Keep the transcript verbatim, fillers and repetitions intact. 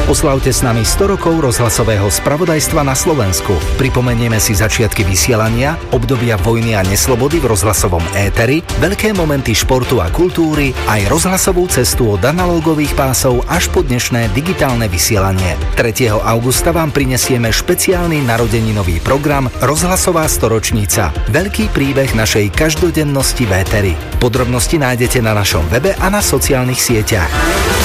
Oslavte s nami sto rokov rozhlasového spravodajstva na Slovensku. Pripomenieme si začiatky vysielania, obdobia vojny a neslobody v rozhlasovom éteri, veľké momenty športu a kultúry, aj rozhlasovú cestu od analogových pásov až po dnešné digitálne vysielanie. tretieho augusta vám prinesieme špeciálny narodeninový program Rozhlasová storočnica. Veľký príbeh našej každodennosti v éteri. Podrobnosti nájdete na našom webe a na sociálnych sieťach.